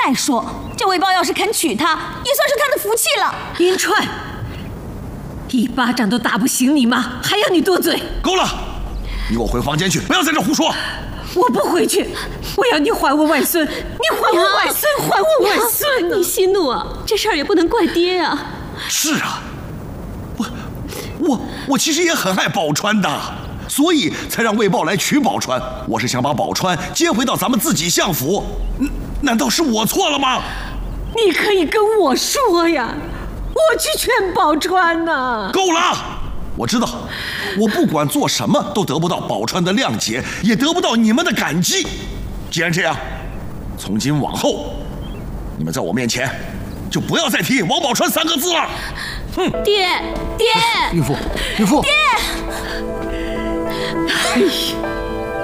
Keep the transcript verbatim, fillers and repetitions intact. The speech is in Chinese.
再说，这魏豹要是肯娶她，也算是他的福气了。 银川，一巴掌都打不醒你妈，还要你多嘴？ 够了，你给我回房间去，不要在这胡说。 我不回去，我要你还我外孙，你还我外孙，还我外孙！ 你息怒啊，这事儿也不能怪爹啊。 是啊，我我我其实也很爱宝钏的，所以才让魏豹来娶宝钏。我是想把宝钏接回到咱们自己相府，难道是我错了吗？ 你可以跟我说呀，我去劝宝钏呐。 够了，我知道，我不管做什么都得不到宝钏的谅解，也得不到你们的感激。既然这样，从今往后，你们在我面前就不要再提王宝钏三个字了。哼！ 爹，爹， 孕妇，孕妇， 爹！ 哎呀！